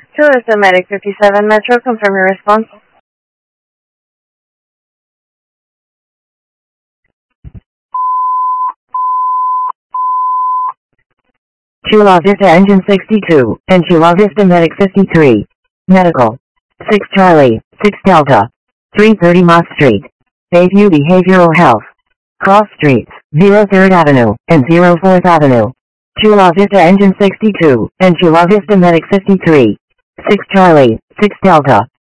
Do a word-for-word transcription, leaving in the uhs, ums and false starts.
Chula Medic fifty-seven Metro, confirm your response. Chula Vista Engine sixty-two, and Chula Vista Medic fifty-three. Medical. six Charlie, six Delta. three thirty Mott Street. Bayview Behavioral Health. Cross Streets, zero third Avenue, and zero fourth Avenue. Chula Vista Engine sixty-two, and Chula Vista Medic fifty-three. six Charlie, six Delta.